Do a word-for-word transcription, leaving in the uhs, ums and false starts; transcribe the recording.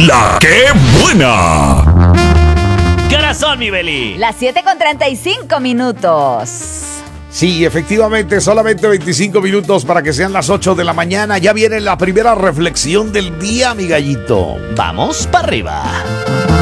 La que buena. ¿Qué horas son, mi Beli? Las siete con treinta y cinco minutos. Sí, efectivamente, solamente veinticinco minutos para que sean las ocho de la mañana. Ya viene la primera reflexión del día, mi gallito. Vamos para arriba.